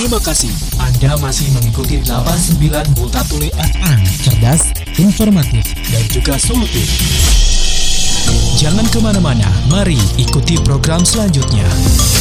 Terima kasih. Anda masih mengikuti 89 Multatuli FM. Cerdas, informatif, dan juga solutif. Jangan kemana-mana, mari ikuti program selanjutnya.